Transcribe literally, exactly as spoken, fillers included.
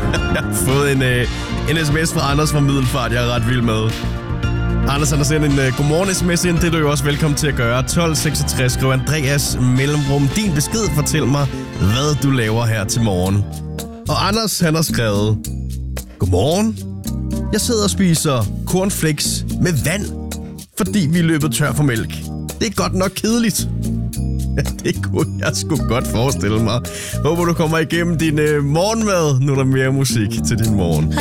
Jeg har fået en, øh, en sms fra Anders fra Middelfart, jeg er ret vild med. Anders, han har sendt en uh, godmorgen-sms ind. Det er du jo også velkommen til at gøre. tolv seksogtres, skriv Andreas mellemrum. Din besked, fortæl mig, hvad du laver her til morgen. Og Anders, han har skrevet: Godmorgen. Jeg sidder og spiser cornflakes med vand, fordi vi er løbet tør for mælk. Det er godt nok kedeligt. Ja, det kunne jeg sgu godt forestille mig. Håber, du kommer igennem din uh, morgenmad. Nu er der mere musik til din morgen.